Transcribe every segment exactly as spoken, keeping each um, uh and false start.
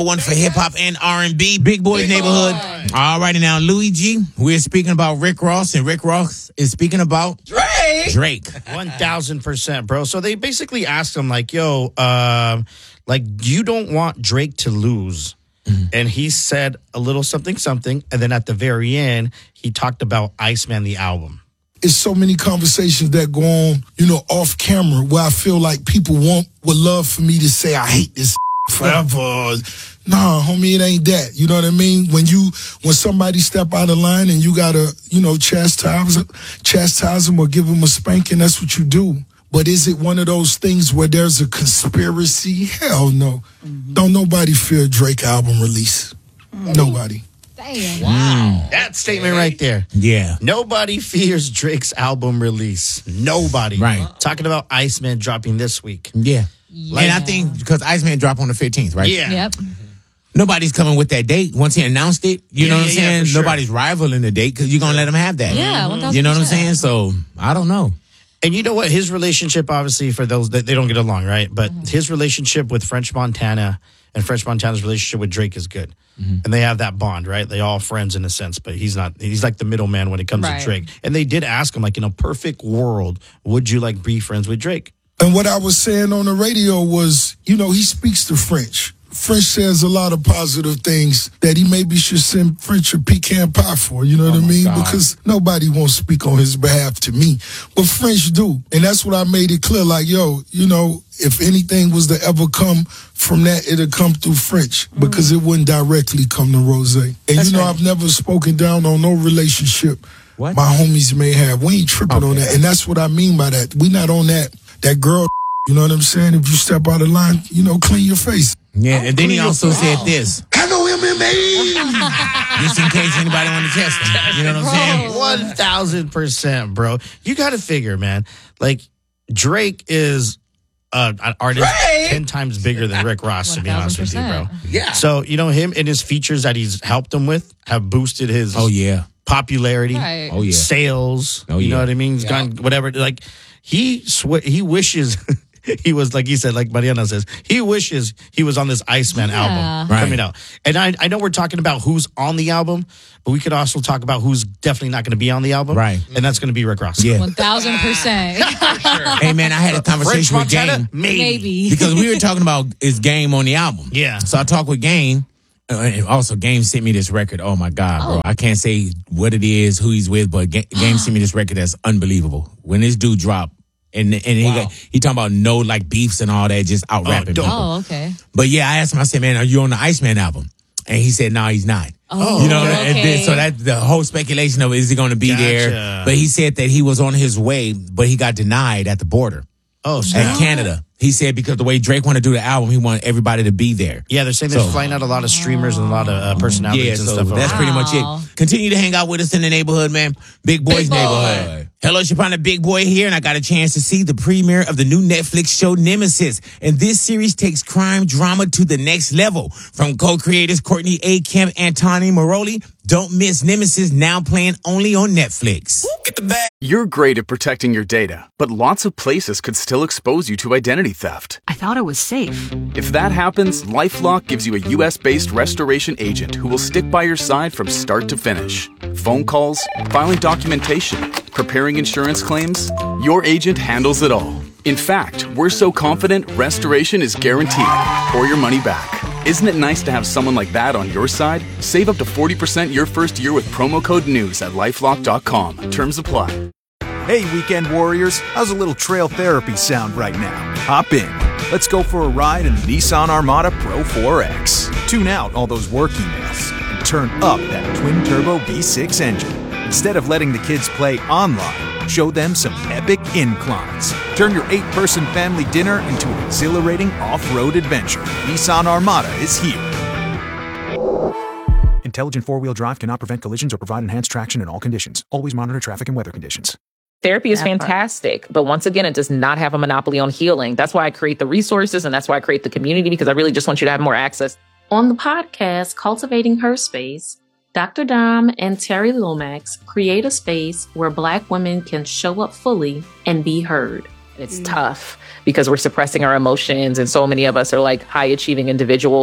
One for hip hop and R and B, Big Boy's Big Neighborhood. Boy. All righty now, Louis G. We're speaking about Rick Ross, and Rick Ross is speaking about Drake. Drake, one thousand percent, bro. So they basically asked him, like, "Yo, uh, like, you don't want Drake to lose," mm-hmm. and he said a little something, something, and then at the very end, he talked about Iceman the album. It's so many conversations that go on, you know, off camera, where I feel like people want would love for me to say I hate this forever. Nah, homie, it ain't that. You know what I mean? When you, when somebody step out of line and you gotta, you know, chastise, chastise them or give them a spanking, that's what you do. But is it one of those things where there's a conspiracy? Hell no. Mm-hmm. Don't nobody fear Drake album release. Mm-hmm. Nobody. Damn. Wow. That statement right there. Yeah. Nobody fears Drake's album release. Nobody. Right. Talking about Iceman dropping this week. Yeah. Yeah. And I think because Iceman dropped on the fifteenth, right? Yeah. Yep. Nobody's coming with that date. Once he announced it, you Yeah, know what yeah, I'm saying? yeah, for sure. Nobody's rivaling the date because you're going to let him have that. Yeah, one thousand percent. You know what I'm saying? So, I don't know. And you know what? His relationship, obviously, for those that they don't get along, right? But mm-hmm. his relationship with French Montana and French Montana's relationship with Drake is good. Mm-hmm. And they have that bond, right? They all friends in a sense, but he's not, he's like the middleman when it comes right. to Drake. And they did ask him, like, in a perfect world, would you like be friends with Drake? And what I was saying on the radio was, you know, he speaks to French. French says a lot of positive things that he maybe should send French a pecan pie for, you know what oh I mean? God. Because nobody won't speak on his behalf to me. But French do. And that's what I made it clear, like, yo, you know, if anything was to ever come from that, it'd come through French because mm. it wouldn't directly come to Rose. And that's you know, right. I've never spoken down on no relationship what? my homies may have. We ain't tripping okay. on that. And that's what I mean by that. We not on that, that girl, you know what I'm saying? If you step out of line, you know, clean your face. Yeah, and then he also said this. Hello, M M A! Just in case anybody want to test him. You know what I'm saying? one thousand percent, bro. You got to figure, man. Like, Drake is uh, an artist Drake? ten times bigger than Rick Ross, to be honest with you, bro. Yeah. So, you know, him and his features that he's helped him with have boosted his oh, yeah. popularity, right. oh, yeah. sales. Oh, you yeah. know what I mean? He's yeah. gone, whatever. Like, he sw- he wishes... He was, like he said, like Mariana says, he wishes he was on this Iceman yeah. album right. coming out. And I, I know we're talking about who's on the album, but we could also talk about who's definitely not going to be on the album. Right. And that's going to be Rick Ross. Yeah. one thousand percent. Hey, man, I had a conversation with Game. Maybe. Maybe. Because we were talking about is Game on the album. Yeah. So I talked with Game. Uh, and also, Game sent me this record. Oh, my God, bro. Oh. I can't say what it is, who he's with, but Ga- Game sent me this record that's unbelievable. When this dude dropped, And and he, wow. got, he talking about no like beefs and all that, just out rapping oh, people. Oh, okay. But yeah, I asked him, I said, man, are you on the Iceman album? And he said, no, he's not. Oh, you know, okay. and then, so that the whole speculation of is he going to be Gotcha. there? But he said that he was on his way, but he got denied at the border. Oh, so at Canada. He said because the way Drake wanted to do the album, he wanted everybody to be there. yeah, they're saying they're So- flying out a lot of streamers and a lot of uh, personalities Yeah, and so stuff. that's over pretty there. much Wow. it. Continue to hang out with us in the neighborhood, man. Big Boy's Big Boy. Neighborhood. Hello, it's your partner, Big Boy here, and I got a chance to see the premiere of the new Netflix show Nemesis. And this series takes crime drama to the next level. From co-creators Courtney A. Kemp and Tani Moroli, don't miss Nemesis, now playing only on Netflix. You're great at protecting your data, but lots of places could still expose you to identity theft. I thought it was safe. If that happens, LifeLock gives you a U S-based restoration agent who will stick by your side from start to finish. Phone calls, filing documentation, preparing insurance claims, your agent handles it all. In fact, we're so confident restoration is guaranteed or your money back. Isn't it nice to have someone like that on your side? Save up to forty percent your first year with promo code NEWS at lifelock dot com. Terms apply. Hey, weekend warriors, how's a little trail therapy sound right now? Hop in. Let's go for a ride in the Nissan Armada Pro four X. Tune out all those work emails and turn up that twin-turbo V six engine. Instead of letting the kids play online, show them some epic inclines. Turn your eight-person family dinner into an exhilarating off-road adventure. Nissan Armada is here. Intelligent four-wheel drive cannot prevent collisions or provide enhanced traction in all conditions. Always monitor traffic and weather conditions. Therapy is fantastic, but once again, it does not have a monopoly on healing. That's why I create the resources and that's why I create the community, because I really just want you to have more access. On the podcast, Cultivating Her Space, Doctor Dom and Terry Lomax create a space where Black women can show up fully and be heard. It's mm. tough because we're suppressing our emotions, and so many of us are like high achieving individuals.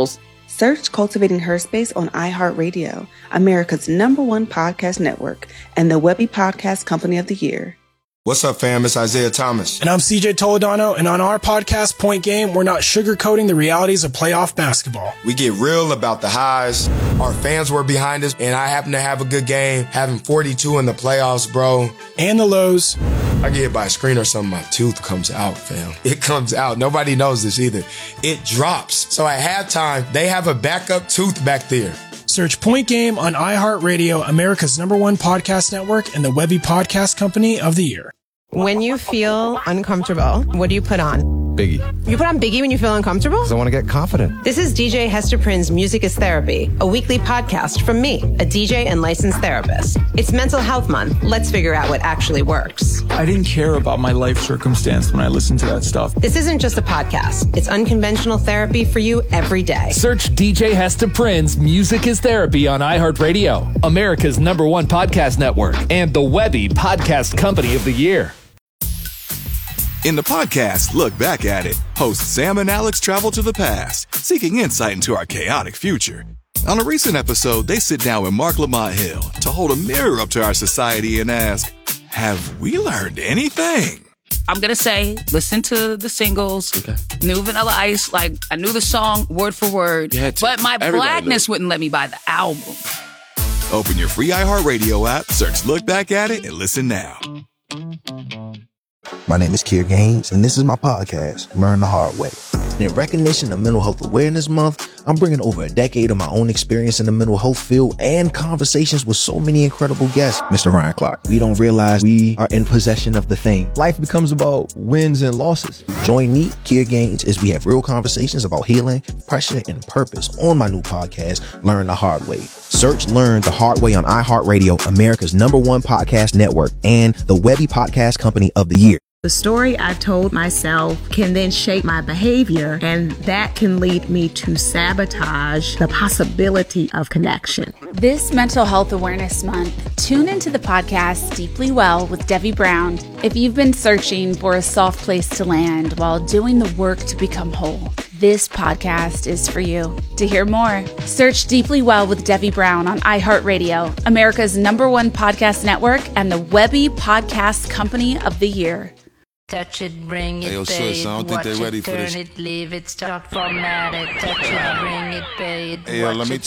Search Cultivating Her Space on iHeartRadio, America's number one podcast network, and the Webby Podcast Company of the Year. What's up, fam? It's Isaiah Thomas. And I'm C J Toledano, and on our podcast, Point Game, we're not sugarcoating the realities of playoff basketball. We get real about the highs. Our fans were behind us, and I happen to have a good game, having forty-two in the playoffs, bro. And the lows. I get hit by a screen or something, my tooth comes out, fam. It comes out. Nobody knows this either. It drops. So at halftime, they have a backup tooth back there. Search Point Game on iHeartRadio, America's number one podcast network, and the Webby Podcast Company of the Year. When you feel uncomfortable, what do you put on? Biggie. You put on Biggie when you feel uncomfortable? Because I want to get confident. This is D J Hester Prynne's Music is Therapy, a weekly podcast from me, a D J and licensed therapist. It's Mental Health Month. Let's figure out what actually works. I didn't care about my life circumstance when I listened to that stuff. This isn't just a podcast. It's unconventional therapy for you every day. Search D J Hester Prynne's Music is Therapy on iHeartRadio, America's number one podcast network, and the Webby Podcast Company of the Year. In the podcast, Look Back at It, hosts Sam and Alex travel to the past, seeking insight into our chaotic future. On a recent episode, they sit down with Mark Lamont Hill to hold a mirror up to our society and ask, have we learned anything? I'm going to say, listen to the singles, okay. New Vanilla Ice, like, I knew the song word for word, but my Everybody blackness wouldn't let me buy the album. Open your free iHeartRadio app, search Look Back at It, and listen now. My name is Kier Gaines, and this is my podcast, Learn the Hard Way. In recognition of Mental Health Awareness Month, I'm bringing over a decade of my own experience in the mental health field and conversations with so many incredible guests. Mister Ryan Clark, we don't realize we are in possession of the thing. Life becomes about wins and losses. Join me, Kier Gaines, as we have real conversations about healing, pressure, and purpose on my new podcast, Learn the Hard Way. Search Learn the Hard Way on iHeartRadio, America's number one podcast network, and the Webby Podcast Company of the Year. The story I told myself can then shape my behavior, and that can lead me to sabotage the possibility of connection. This Mental Health Awareness Month, tune into the podcast Deeply Well with Debbie Brown if you've been searching for a soft place to land while doing the work to become whole. This podcast is for you. To hear more, search Deeply Well with Debbie Brown on iHeartRadio, America's number one podcast network, and the Webby Podcast Company of the Year. Touch it, bring it, hey, yo, pay sis, I don't it, think they watch ready it, for turn this. it, leave it, start format it, touch it, bring it, pay it, Hey, yo, watch let me it,